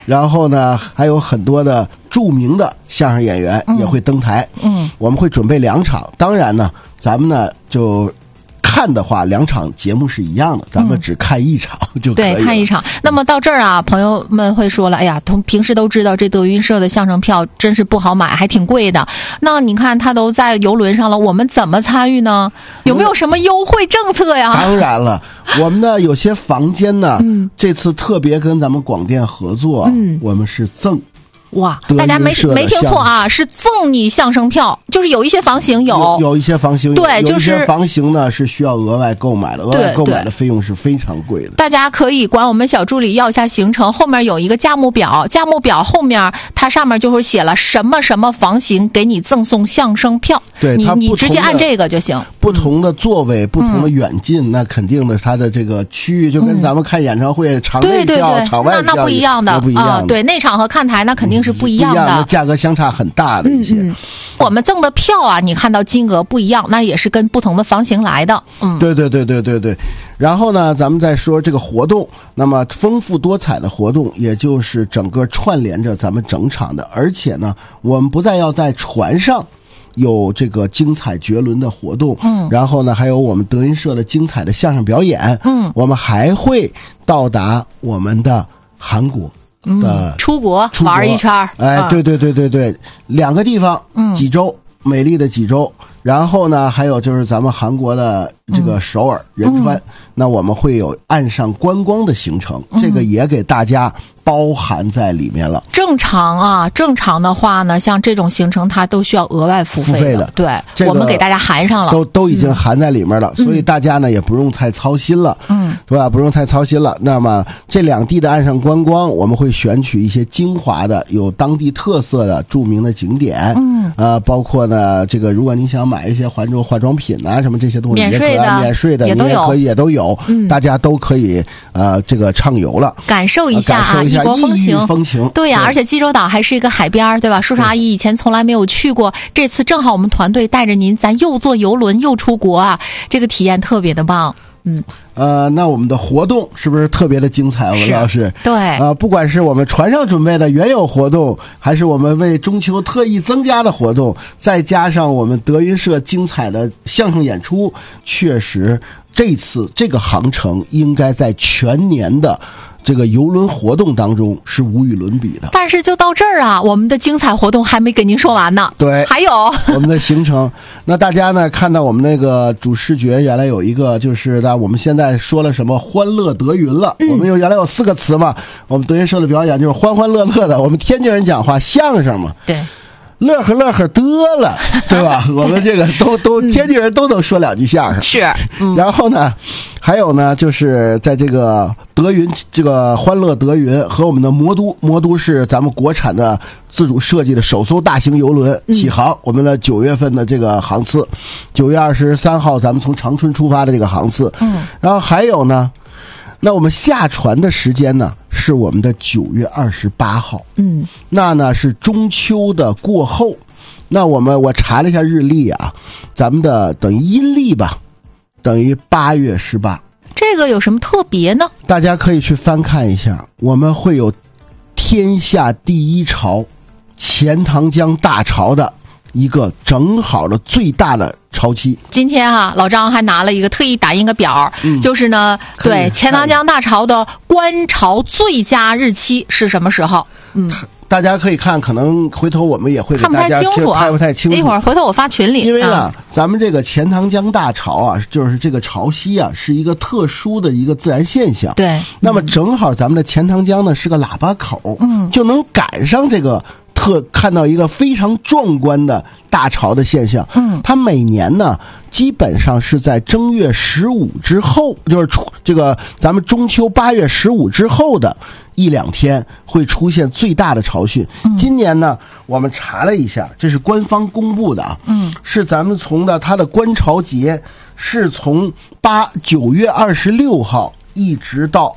然后呢还有很多的著名的相声演员也会登台。我们会准备2场，当然呢咱们呢就看的话2场节目是一样的，咱们只看1场就可以了。 对，看1场。那么到这儿啊，朋友们会说了，哎呀，平时都知道这德云社的相声票真是不好买，还挺贵的。那你看他都在邮轮上了，我们怎么参与呢？有没有什么优惠政策呀？ 当然了，我们呢有些房间呢，这次特别跟咱们广电合作，我们是赠。 哇，大家没听错啊，是赠你相声票，就是有一些房型有一些房型， 对，就是有一些房型呢是需要额外购买的，额外购买的费用是非常贵的。 大家可以管我们小助理要一下行程，后面有一个价目表，价目表后面它上面就会写了什么什么房型给你赠送相声票， 对， 你直接按这个就行。 不同的座位，不同的远近，那肯定的，它的这个区域就跟咱们看演唱会场内票、场外票那不一样的，对，内场和看台那肯定是不一样的， 价格相差很大的一些。 我们赠的票啊，你看到金额不一样，那也是跟不同的房型来的。 对。然后呢，咱们再说这个活动，那么丰富多彩的活动，也就是整个串联着咱们整场的，而且呢，我们不但要在船上有这个精彩绝伦的活动，然后呢还有我们德云社的精彩的相声表演，我们还会到达我们的韩国的出国玩一圈。 哎，对，2个地方，济州，美丽的济州，然后呢还有就是咱们韩国的这个首尔、仁川，那我们会有岸上观光的行程，这个也给大家包含在里面了。 正常的话呢，像这种行程它都需要额外付费的。对，我们给大家含上了， 都已经含在里面了，所以大家呢也不用太操心了，对吧？不用太操心了。那么这2地的岸上观光，我们会选取一些精华的、有当地特色的著名的景点，包括呢这个，如果你想买一些化妆品啊什么这些东西，免税的也都有，大家都可以这个畅游了， 感受一下异国风情。对呀，而且济州岛还是一个海边，对吧？叔叔阿姨以前从来没有去过，这次正好我们团队带着您，咱又坐游轮又出国啊，这个体验特别的棒。 那我们的活动是不是特别的精彩？文老师， 对， 不管是我们船上准备的原有活动，还是我们为中秋特意增加的活动，再加上我们德云社精彩的相声演出，确实这次这个航程应该在全年的这个邮轮活动当中是无与伦比的。 但是就到这儿啊，我们的精彩活动还没给您说完呢。 对， 还有我们的行程。那大家呢看到我们那个主视觉原来有一个，就是我们现在说了什么欢乐德云了，我们原来有4个词嘛，我们德云社的表演就是欢欢乐乐的，我们天津人讲话相声嘛， 对， 乐呵乐呵得了，对吧？我们这个都天津人都能说2句相声。 是， 然后呢还有呢就是在这个德云，这个欢乐德云和我们的魔都是咱们国产的自主设计的首艘大型邮轮起航，我们的9月份的这个航次，9月23号咱们从长春出发的这个航次，然后还有呢，那我们下船的时间呢是我们的9月28号，那呢是中秋的过后。那我查了一下日历啊，咱们的等于阴历吧，等于8月18。 这个有什么特别呢？ 大家可以去翻看一下，我们会有天下第一潮钱塘江大潮的一个正好的最大的潮期。 今天老张还拿了一个特意打印个表，就是呢，对，钱塘江大潮的观潮最佳日期是什么时候？ 大家可以看，可能回头我们也会给大家看不太清楚，一会儿回头我发群里。 因为咱们这个钱塘江大潮啊，就是这个潮汐啊，是一个特殊的一个自然现象。 对， 那么正好咱们的钱塘江呢是个喇叭口，就能赶上这个看到一个非常壮观的大潮的现象。它每年呢基本上是在正月15之后，就是这个咱们中秋8月15之后的1-2天会出现最大的潮汛。今年呢我们查了一下，这是官方公布的啊，是咱们从它的观潮节是从9月26号一直到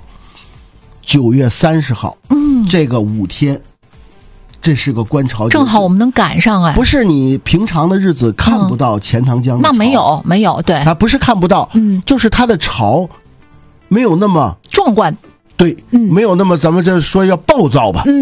9月30号，这个5天。这是个观潮节， 正好我们能赶上哎。 不是你平常的日子看不到钱塘江的潮， 那没有，对， 它不是看不到，就是它的潮没有那么壮观， 对，没有那么咱们这说要暴躁吧，